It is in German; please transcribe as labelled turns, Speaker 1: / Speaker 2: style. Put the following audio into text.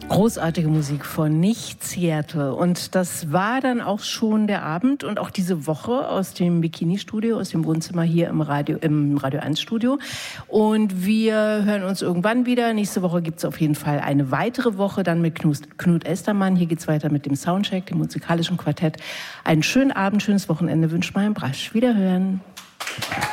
Speaker 1: Großartige Musik von Nicht Seattle. Und das war dann auch schon der Abend und auch diese Woche aus dem Bikini-Studio, aus dem Wohnzimmer hier im Radio 1-Studio. Und wir hören uns irgendwann wieder. Nächste Woche gibt es auf jeden Fall eine weitere Woche, dann mit Knut Estermann. Hier geht's weiter mit dem Soundcheck, dem musikalischen Quartett. Einen schönen Abend, schönes Wochenende wünscht Marion Brasch. Wiederhören.